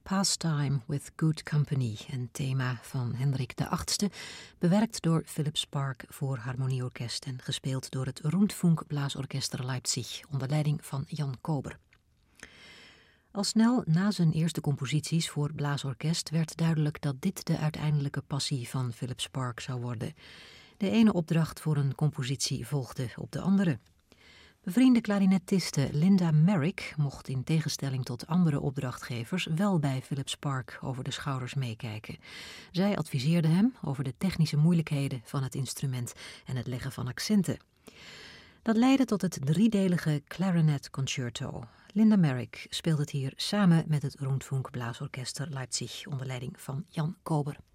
Pastime with Good Company, een thema van Hendrik VIII, bewerkt door Philip Spark voor harmonieorkest en gespeeld door het Rundfunk Blaasorchester Leipzig onder leiding van Jan Kober. Al snel na zijn eerste composities voor blaasorkest werd duidelijk dat dit de uiteindelijke passie van Philip Spark zou worden. De ene opdracht voor een compositie volgde op de andere. Bevriende klarinettiste Linda Merrick mocht in tegenstelling tot andere opdrachtgevers wel bij Philip Spark over de schouders meekijken. Zij adviseerde hem over de technische moeilijkheden van het instrument en het leggen van accenten. Dat leidde tot het driedelige Clarinet Concerto. Linda Merrick speelt het hier samen met het Rundfunk Blaasorchester Leipzig onder leiding van Jan Kober.